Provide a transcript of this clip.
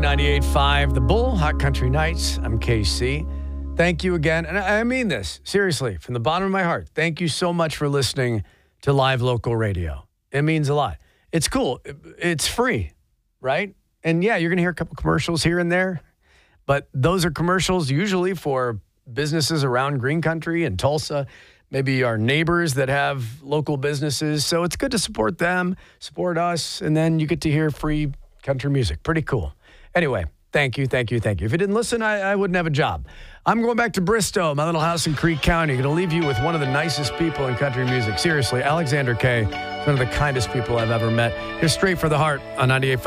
98.5 The Bull, Hot Country Nights. I'm KC. Thank you again. And I mean this, seriously, from the bottom of my heart. Thank you so much for listening to Live Local Radio. It means a lot. It's cool. It's free, right? And yeah, you're going to hear a couple commercials here and there, but those are commercials usually for businesses around Green Country and Tulsa, maybe our neighbors that have local businesses. So it's good to support them, support us, and then you get to hear free country music. Pretty cool. Anyway, thank you. If you didn't listen, I wouldn't have a job. I'm going back to Bristow, my little house in Creek County. Going to leave you with one of the nicest people in country music. Seriously, Alexander Kay, one of the kindest people I've ever met. Here's Straight for the Heart on 98.5.